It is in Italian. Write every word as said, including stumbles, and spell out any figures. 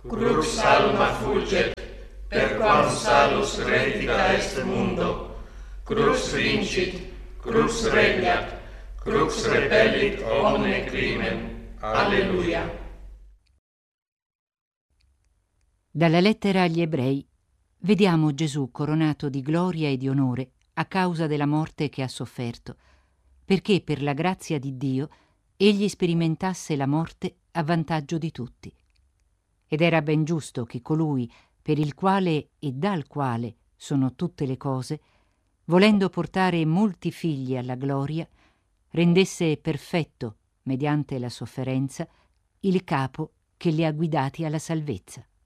crux alma fulget, perquam salus retica est mundo, crux vincit, crux regnat, crux repellit omne crimen. Alleluia. Dalla lettera agli Ebrei vediamo Gesù coronato di gloria e di onore a causa della morte che ha sofferto, perché per la grazia di Dio egli sperimentasse la morte a vantaggio di tutti. Ed era ben giusto che colui per il quale e dal quale sono tutte le cose, volendo portare molti figli alla gloria, rendesse perfetto, mediante la sofferenza, il capo che li ha guidati alla salvezza.